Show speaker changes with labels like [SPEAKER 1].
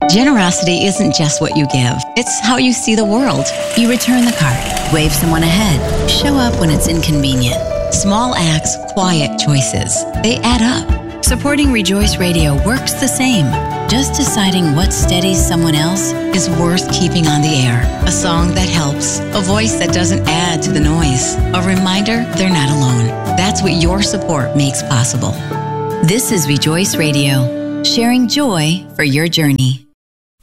[SPEAKER 1] Generosity isn't just what you give, it's how you see the world.
[SPEAKER 2] You return the card, wave someone ahead, show up when it's inconvenient.
[SPEAKER 1] Small acts, quiet choices, they add up.
[SPEAKER 2] Supporting Rejoice Radio works the same. Just deciding what steadies someone else
[SPEAKER 1] is worth keeping on the air. A song that helps, a voice that doesn't add to the noise, a reminder they're not alone. That's what your support makes possible.
[SPEAKER 2] This is Rejoice Radio, sharing joy for your journey.